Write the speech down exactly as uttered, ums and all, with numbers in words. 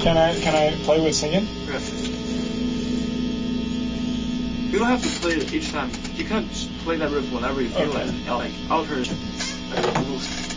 Can I can I play with singing? Yeah. You don't have to play it each time. You can just play that riff whenever you feel Okay. it. Like alter it.